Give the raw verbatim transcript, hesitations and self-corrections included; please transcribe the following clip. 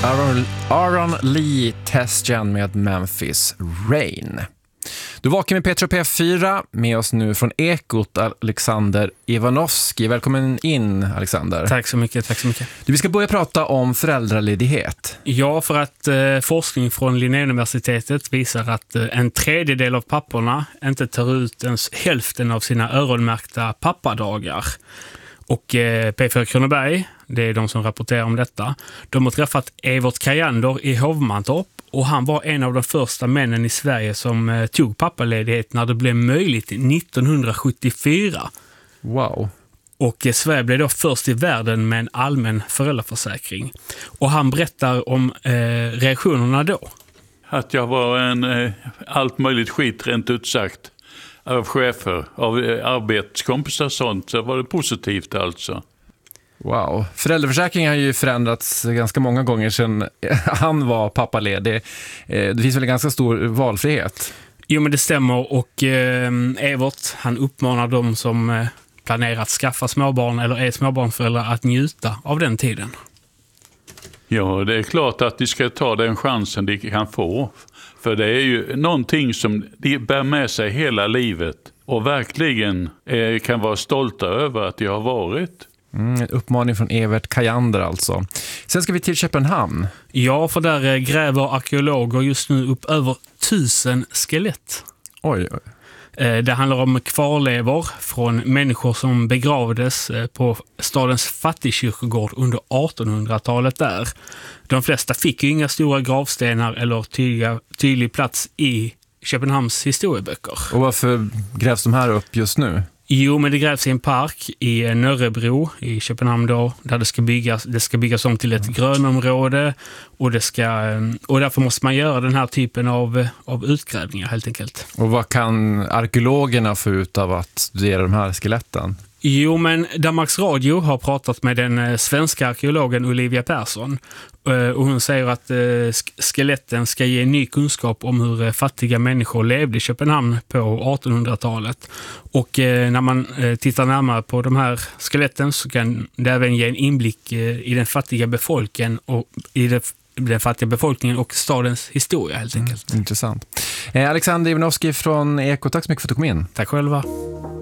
Aaron, Aaron Lee Testjan med Memphis Rain. Du vaknar med Petra P F fyra, med oss nu från Ekot, Alexander Ivanovski. Välkommen in, Alexander. Tack så mycket, tack så mycket. Du, vi ska börja prata om föräldraledighet. Ja, för att eh, forskning från Linnéuniversitetet visar att eh, en tredjedel av papporna inte tar ut ens hälften av sina öronmärkta pappadagar. Och eh, P fyra Kronoberg, det är de som rapporterar om detta, de har träffat Evert Kajander i Hovmantorp, och han var en av de första männen i Sverige som eh, tog pappaledighet när det blev möjligt nittonhundrasjuttiofyra. Wow. Och eh, Sverige blev då först i världen med en allmän föräldraförsäkring. Och han berättar om eh, reaktionerna då. Att jag var en eh, allt möjligt skit, rent utsagt, av chefer, av eh, arbetskompisar och sånt, så var det positivt alltså. Wow. Föräldraförsäkringen har ju förändrats ganska många gånger sedan han var pappaledig. Det finns väl en ganska stor valfrihet? Jo, men det stämmer, och eh, Evert, han uppmanar dem som eh, planerar att skaffa småbarn eller är småbarnsföräldrar att njuta av den tiden. Ja, det är klart att de ska ta den chansen de kan få. För det är ju någonting som de bär med sig hela livet och verkligen eh, kan vara stolta över att de har varit. Mm, en uppmaning från Evert Kajander alltså. Sen ska vi till Köpenhamn. Ja, för där gräver arkeologer just nu upp över tusen skelett. Oj, oj. Det handlar om kvarlevor från människor som begravdes på stadens fattigkyrkogård under artonhundratalet där. De flesta fick ju inga stora gravstenar eller tydliga, tydlig plats i Köpenhamns historieböcker. Och varför grävs de här upp just nu? Jo, men det grävs i en park i Nörrebro i Köpenhamn då, där det ska byggas, det ska byggas om till ett grönområde, och det ska, och därför måste man göra den här typen av, av utgrävningar helt enkelt. Och vad kan arkeologerna få ut av att studera de här skeletten? Jo, men Danmarks Radio har pratat med den svenska arkeologen Olivia Persson, och hon säger att skeletten ska ge ny kunskap om hur fattiga människor levde i Köpenhamn på artonhundratalet. Och när man tittar närmare på de här skeletten så kan det även ge en inblick i den fattiga befolkningen och i det den fattiga befolkningen och stadens historia helt enkelt. Mm, intressant. Eh, Alexander Ivanovski från Eko, tack så mycket för att du kom in. Tack själva.